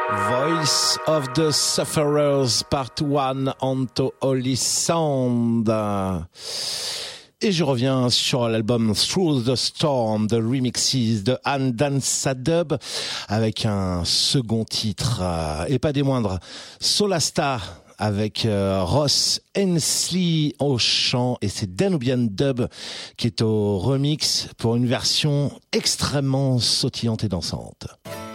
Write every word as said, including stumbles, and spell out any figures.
Voice of the Sufferers, Part one, Anto Holy Sound. Et je reviens sur l'album Through the Storm, The Remixes de Anne Dansa Dub, avec un second titre, et pas des moindres, Solasta, avec euh, Ross Hensley au chant, et c'est Danubian Dub qui est au remix pour une version extrêmement sautillante et dansante.